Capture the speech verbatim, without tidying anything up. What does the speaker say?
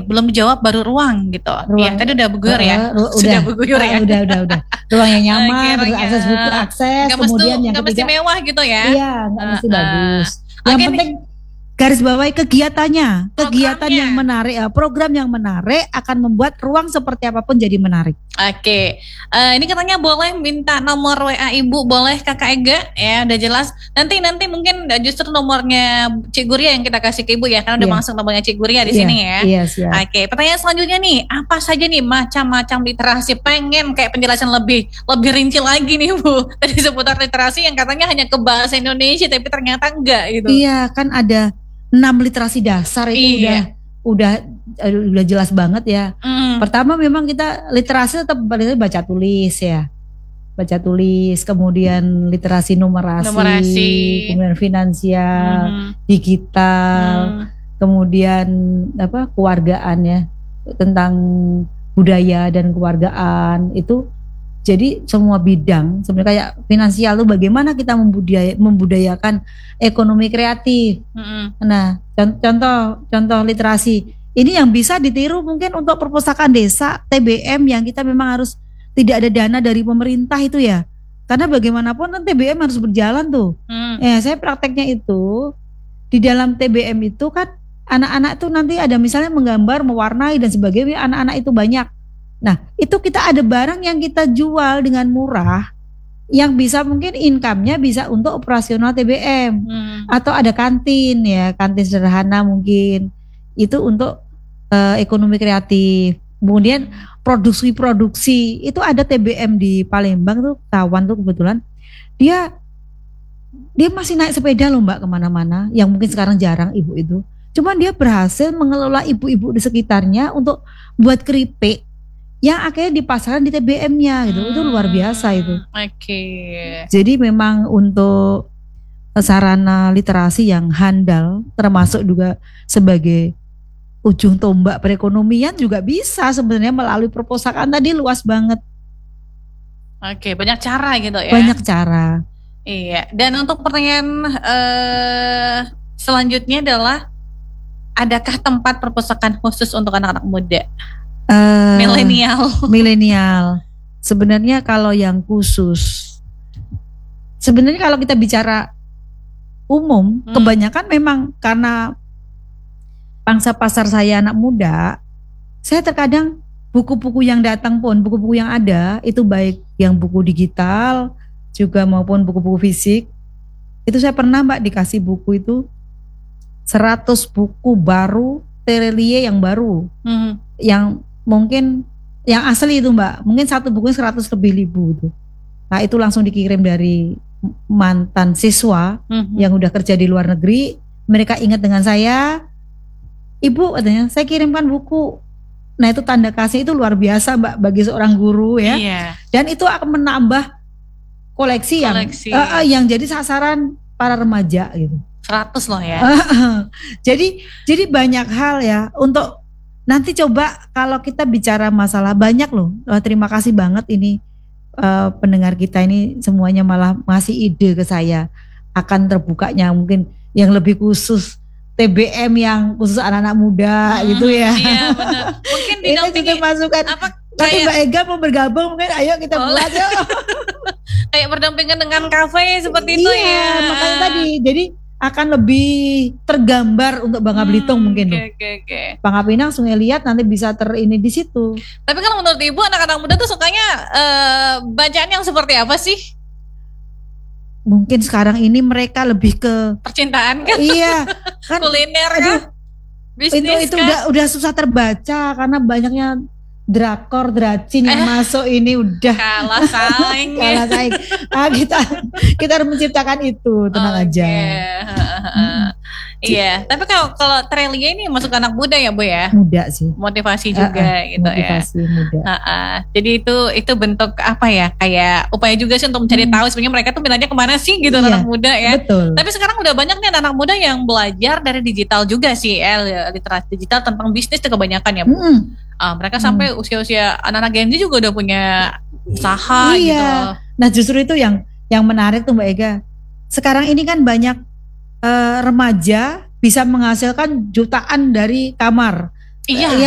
belum dijawab baru ruang gitu. Iya, tadi udah buyur ya. Uh, Sudah udah, buyur ya. Uh, udah, udah, udah. Ruang yang nyaman, Oke, terus ruang akses buku, yang- akses. Nggak Kemudian mesti, yang nggak mesti ketiga, mewah gitu ya. iya, nggak mesti Uh, uh. bagus. Yang Oke penting nih, garis bawahi kegiatannya, kegiatan Programnya. yang menarik, eh, program yang menarik akan membuat ruang seperti apapun jadi menarik. Oke, Eh, ini katanya boleh minta nomor W A Ibu, boleh Kakak Ega, ya udah jelas. Nanti nanti mungkin justru nomornya Cik Guria yang kita kasih ke Ibu ya, karena udah Iya. masuk nomornya Cik Guria di Iya, sini ya. Iya, siap. Oke, pertanyaan selanjutnya nih, apa saja nih macam-macam literasi? Pengen kayak penjelasan lebih lebih rinci lagi nih Bu, tadi seputar literasi yang katanya hanya ke bahasa Indonesia, tapi ternyata enggak gitu. Iya, kan ada enam literasi dasar itu Iya. udah udah eh, udah jelas banget ya. Mm. Pertama memang kita literasi tetap baca tulis ya. Baca tulis, kemudian literasi numerasi, Numerasi. kemudian finansial, Mhm. digital, Mm. kemudian apa keluargaan ya, tentang budaya dan keluargaan itu. Jadi semua bidang sebenarnya kayak finansial tuh bagaimana kita membudaya, membudayakan ekonomi kreatif. Mm-mm. Nah, con- contoh contoh literasi ini yang bisa ditiru mungkin untuk perpustakaan desa T B M yang kita memang harus tidak ada dana dari pemerintah itu ya. Karena bagaimanapun kan T B M harus berjalan tuh. Mm. Ya, saya prakteknya itu di dalam T B M itu kan anak-anak tuh nanti ada misalnya menggambar, mewarnai dan sebagainya, anak-anak itu banyak. Nah, itu kita ada barang yang kita jual dengan murah yang bisa mungkin income-nya bisa untuk operasional T B M. Mm. Atau ada kantin ya, kantin sederhana mungkin. Itu untuk uh, ekonomi kreatif. Kemudian produksi-produksi, itu ada T B M di Palembang tuh, kawan tuh kebetulan. Dia dia masih naik sepeda loh Mbak kemana-mana, yang mungkin sekarang jarang ibu itu. Cuman dia berhasil mengelola ibu-ibu di sekitarnya untuk buat keripik yang akhirnya dipasarkan di T B M-nya gitu. Itu luar biasa itu. Oke. Jadi memang untuk sarana literasi yang handal, termasuk juga sebagai ujung tombak perekonomian juga bisa sebenarnya melalui perpustakaan tadi, luas banget. Oke, banyak cara gitu ya. Banyak cara. Iya. Dan untuk pertanyaan eh, selanjutnya adalah, adakah tempat perpustakaan khusus untuk anak-anak muda? Uh, Milenial. Milenial. Sebenarnya kalau yang khusus, sebenarnya kalau kita bicara umum, Hmm. kebanyakan memang karena pangsa pasar saya anak muda, saya terkadang buku-buku yang datang pun, buku-buku yang ada, itu baik yang buku digital juga maupun buku-buku fisik, itu saya pernah Mbak dikasih buku itu seratus buku baru, terelie yang baru, Hmm. yang mungkin yang asli itu Mbak, mungkin satu buku seratus lebih ribu itu. Nah itu langsung dikirim dari mantan siswa Hmm. yang udah kerja di luar negeri, mereka ingat dengan saya, Ibu katanya saya kirimkan buku. Nah itu tanda kasih itu luar biasa Mbak bagi seorang guru ya. Iya. Dan itu akan menambah koleksi, Koleksi. yang uh, uh, yang jadi sasaran para remaja gitu. seratus loh ya. jadi jadi banyak hal ya untuk nanti coba kalau kita bicara masalah banyak loh. Uh, terima kasih banget ini uh, pendengar kita ini semuanya malah ngasih ide ke saya akan terbukanya mungkin yang lebih khusus T B M yang khusus anak-anak muda Hmm, gitu ya. Iya benar. Mungkin Ini didampingi juga masukan. apa Nanti kayak Mbak Ega mau bergabung mungkin ayo kita Boleh. buat yuk. kayak berdampingan dengan kafe seperti itu Iya, ya. makanya tadi jadi akan lebih tergambar untuk Bangka Belitung Hmm, mungkin Oke loh. oke oke. Bangka Pinang, Sungai Liat nanti bisa ter ini di situ. Tapi kalau menurut Ibu anak-anak muda tuh sukanya eh, bacaan yang seperti apa sih? Mungkin sekarang ini mereka lebih ke Percintaan kan? iya kan Kuliner aduh, kan? itu Bisnis itu kan? udah udah susah terbaca karena banyaknya drakor dracin yang Eh. masuk ini udah Kalah saing ya. kalah saing. Ah, kita kita harus menciptakan itu, tenang Oke. aja. Heeh. Iya, tapi kalau kalau Trelia ini masuk anak muda ya Bu ya, Muda sih. motivasi juga gitu ya. Motivasi muda. Heeh. Jadi itu itu bentuk apa ya, kayak upaya juga sih untuk mencari Hmm. tahu sebenarnya mereka tuh minatnya kemana sih gitu Iya, anak muda ya. Betul. Tapi sekarang udah banyak nih anak muda yang belajar dari digital juga sih, eh, literasi digital tentang bisnis tuh kebanyakan ya Bu. Mm-mm. Ah, mereka sampai usia-usia anak-anak Gen Z juga udah punya usaha Iya. gitu. Nah justru itu yang yang menarik tuh Mbak Ega. Sekarang ini kan banyak eh, remaja bisa menghasilkan jutaan dari kamar. Iya. Eh,